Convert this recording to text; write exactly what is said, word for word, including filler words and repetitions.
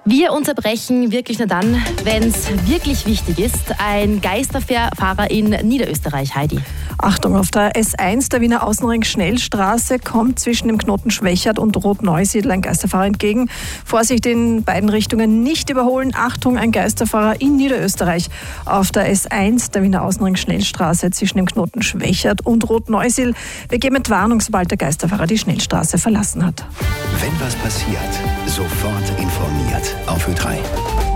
Wir unterbrechen wirklich nur dann, wenn es wirklich wichtig ist. Ein Geisterfahrer in Niederösterreich, Heidi. Achtung, auf der S eins der Wiener Außenring-Schnellstraße kommt zwischen dem Knoten Schwächert und Rot-Neusiedl ein Geisterfahrer entgegen. Vorsicht in beiden Richtungen, nicht überholen. Achtung, ein Geisterfahrer in Niederösterreich. Auf der S eins der Wiener Außenring-Schnellstraße zwischen dem Knoten Schwächert und Rot-Neusiedl. Wir geben Entwarnung, sobald der Geisterfahrer die Schnellstraße verlassen hat. Wenn was passiert, sofort informiert auf Ö drei.